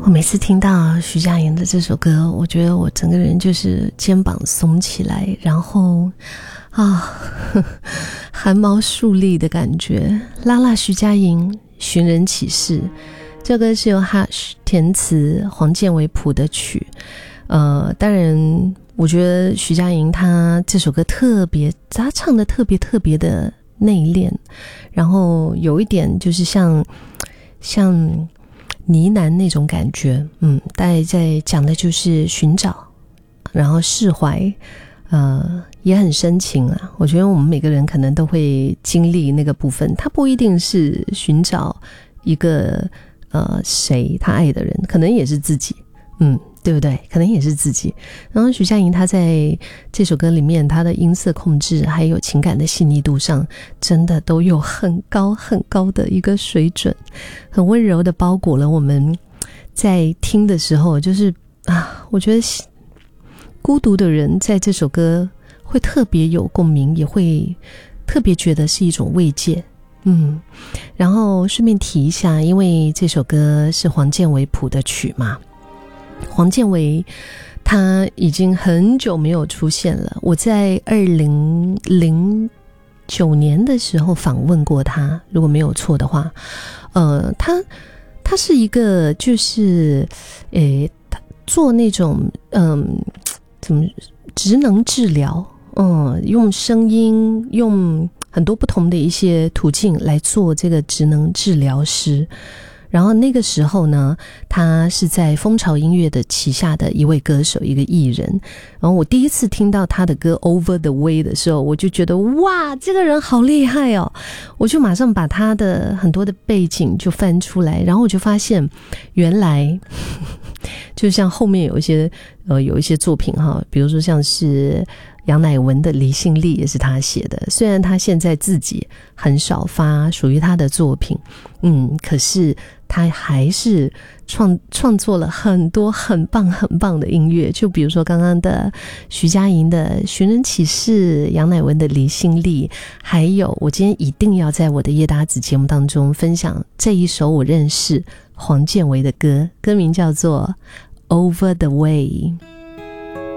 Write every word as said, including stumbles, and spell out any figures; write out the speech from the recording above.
我每次听到徐佳莹的这首歌，我觉得我整个人就是肩膀耸起来，然后啊，汗毛竖立的感觉。拉拉徐佳莹寻人启事，这歌是由 Hush 填词，黄建为谱的曲。呃，当然我觉得徐佳莹她这首歌特别，她唱的特别特别的内敛，然后有一点就是像像呢喃那种感觉，嗯，大概在讲的就是寻找，然后释怀，呃，也很深情啊。我觉得我们每个人可能都会经历那个部分，他不一定是寻找一个呃谁他爱的人，可能也是自己，嗯，对不对？可能也是自己。然后徐佳莹她在这首歌里面，她的音色控制还有情感的细腻度上，真的都有很高很高的一个水准，很温柔的包裹了我们在听的时候，就是啊，我觉得孤独的人在这首歌会特别有共鸣，也会特别觉得是一种慰藉。嗯，然后顺便提一下，因为这首歌是黄建为谱的曲嘛，黄建为他已经很久没有出现了。我在二零零九年的时候访问过他，如果没有错的话，呃，他他是一个就是诶，做那种嗯，怎么职能治疗，嗯，用声音用很多不同的一些途径来做这个职能治疗师。然后那个时候呢，他是在风潮音乐的旗下的一位歌手，一个艺人。然后我第一次听到他的歌 Over the Way 的时候，我就觉得哇，这个人好厉害哦！我就马上把他的很多的背景就翻出来，然后我就发现原来就像后面有一些呃有一些作品哈，比如说像是杨乃文的《离心力》也是他写的，虽然他现在自己很少发属于他的作品，嗯，可是他还是创创作了很多很棒很棒的音乐，就比如说刚刚的徐佳莹的《寻人启事》，杨乃文的《离心力》，还有我今天一定要在我的叶达子节目当中分享这一首我认识黄建为的歌，歌名叫做 Over the Way。